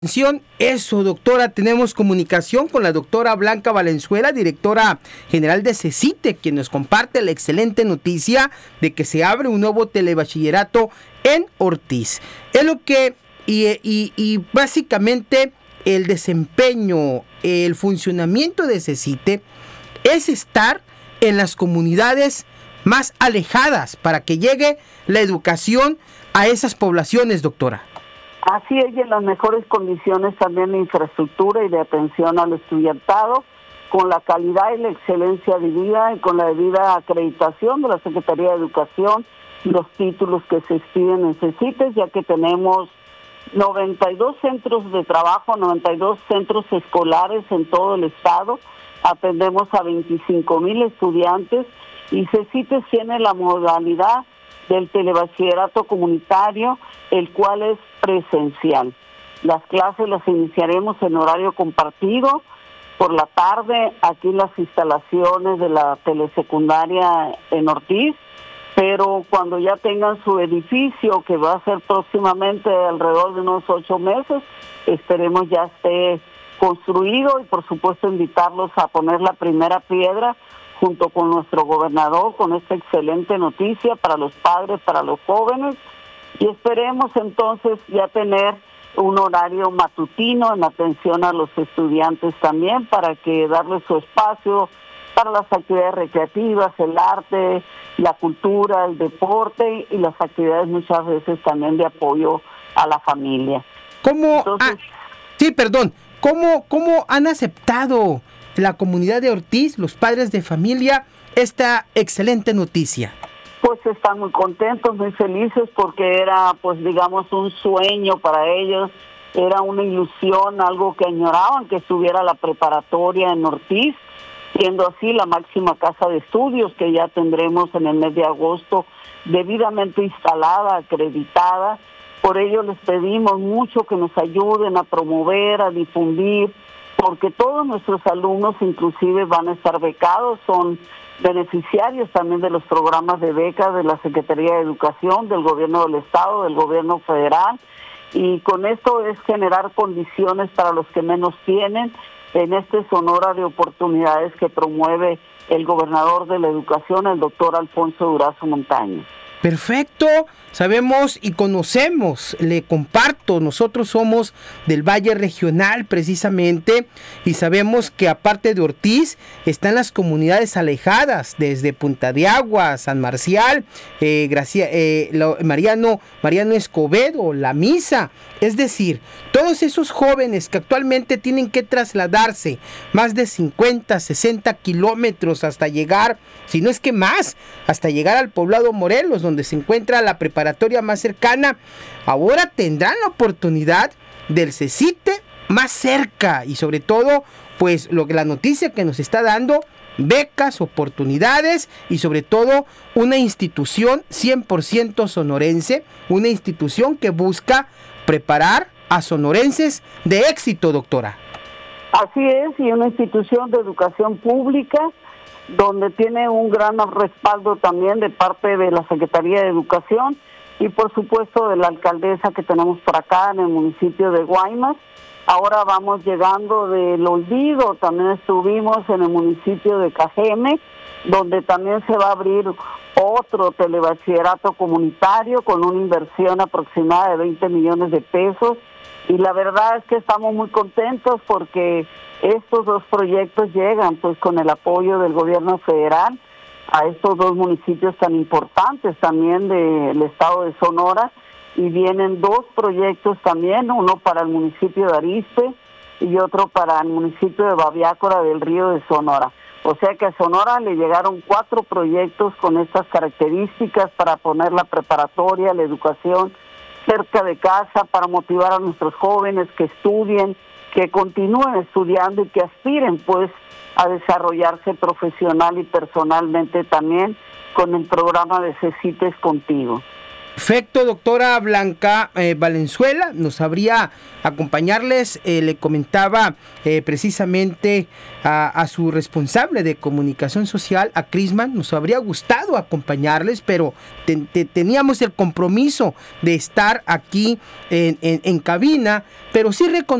Eso, doctora, tenemos comunicación con la doctora Blanca Valenzuela, directora general de CECITE, quien nos comparte la excelente noticia de que se abre un nuevo telebachillerato en Ortiz. Es lo que, y básicamente el desempeño, el funcionamiento de CECITE es estar en las comunidades más alejadas para que llegue la educación a esas poblaciones, doctora. Así es, y en las mejores condiciones también de infraestructura y de atención al estudiantado, con la calidad y la excelencia de vida y con la debida acreditación de la Secretaría de Educación, los títulos que se expiden en CECITES, ya que tenemos 92 centros de trabajo, 92 centros escolares en todo el estado, atendemos a 25,000 estudiantes y CECITES tiene la modalidad del telebachillerato comunitario, el cual es presencial. Las clases las iniciaremos en horario compartido por la tarde aquí en las instalaciones de la telesecundaria en Ortiz, pero cuando ya tengan su edificio, que va a ser próximamente alrededor de unos 8 meses, esperemos ya esté construido y por supuesto invitarlos a poner la primera piedra junto con nuestro gobernador, con esta excelente noticia para los padres, para los jóvenes, y esperemos entonces ya tener un horario matutino en atención a los estudiantes también, para que darles su espacio para las actividades recreativas, el arte, la cultura, el deporte y las actividades muchas veces también de apoyo a la familia. ¿Cómo han aceptado la comunidad de Ortiz, los padres de familia, esta excelente noticia? Pues están muy contentos, muy felices, porque era, pues digamos, un sueño para ellos, era una ilusión, algo que añoraban, que estuviera la preparatoria en Ortiz, siendo así la máxima casa de estudios que ya tendremos en el mes de agosto, debidamente instalada, acreditada. Por ello les pedimos mucho que nos ayuden a promover, a difundir, porque todos nuestros alumnos inclusive van a estar becados, son beneficiarios también de los programas de becas de la Secretaría de Educación, del Gobierno del Estado, del Gobierno Federal, y con esto es generar condiciones para los que menos tienen en este Sonora de oportunidades que promueve el gobernador de la educación, el doctor Alfonso Durazo Montaño. Perfecto, sabemos y conocemos, le comparto, nosotros somos del Valle Regional precisamente y sabemos que aparte de Ortiz están las comunidades alejadas desde Punta de Agua, San Marcial, Mariano Escobedo, La Misa, es decir, todos esos jóvenes que actualmente tienen que trasladarse más de 50, 60 kilómetros hasta llegar, si no es que más, hasta llegar al poblado Morelos, donde se encuentra la preparatoria más cercana, ahora tendrán la oportunidad del CECITE más cerca y sobre todo, pues la noticia que nos está dando, becas, oportunidades y sobre todo una institución 100% sonorense, una institución que busca preparar a sonorenses de éxito, doctora. Así es, y una institución de educación pública donde tiene un gran respaldo también de parte de la Secretaría de Educación y por supuesto de la alcaldesa que tenemos por acá en el municipio de Guaymas. Ahora vamos llegando del olvido, también estuvimos en el municipio de Cajeme, donde también se va a abrir otro telebachillerato comunitario con una inversión aproximada de 20 millones de pesos. Y la verdad es que estamos muy contentos porque estos dos proyectos llegan pues con el apoyo del gobierno federal a estos dos municipios tan importantes también del estado de Sonora, y vienen dos proyectos también, uno para el municipio de Arizpe y otro para el municipio de Babiácora del Río de Sonora. O sea que a Sonora le llegaron 4 proyectos con estas características para poner la preparatoria, la educación cerca de casa, para motivar a nuestros jóvenes que estudien, que continúen estudiando y que aspiren pues a desarrollarse profesional y personalmente también con el programa de CECITES Contigo. Perfecto, doctora Blanca Valenzuela, nos sabría acompañarles. Le comentaba precisamente a su responsable de comunicación social, a Crisman, nos habría gustado acompañarles, pero teníamos el compromiso de estar aquí en cabina, pero sí